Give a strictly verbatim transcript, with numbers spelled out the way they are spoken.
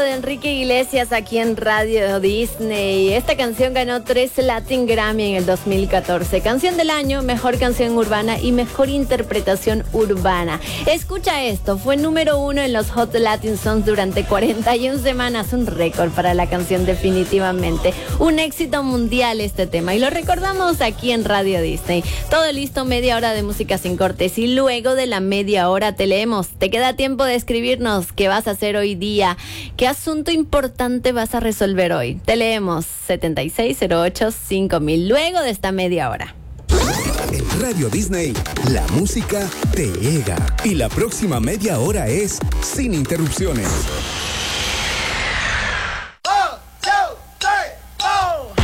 de Enrique Iglesias aquí en Radio Disney. Esta canción ganó tres Latin Grammy en el dos mil catorce. Canción del año, mejor canción urbana y mejor interpretación urbana. Escucha esto, fue número uno en los Hot Latin Songs durante cuarenta y una semanas. Un récord para la canción definitivamente. Un éxito mundial este tema y lo recordamos aquí en Radio Disney. Todo listo, media hora de música sin cortes y luego de la media hora te leemos. Te queda tiempo de escribirnos qué vas a hacer hoy día, qué asunto importante vas a resolver hoy. Te leemos setenta y seis cero ocho cinco mil luego de esta media hora. En Radio Disney, la música te llega y la próxima media hora es sin interrupciones.